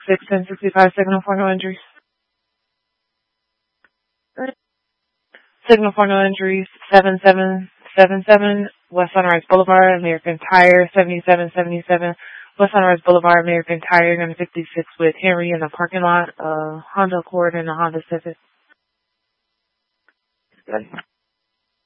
1065, signal for no injuries. Signal for no injuries, 7777 West Sunrise Boulevard, American Tire, 7777 West Sunrise Boulevard, American Tire, going to 56 with Henry in the parking lot, Honda Accord and a Honda Civic. Good.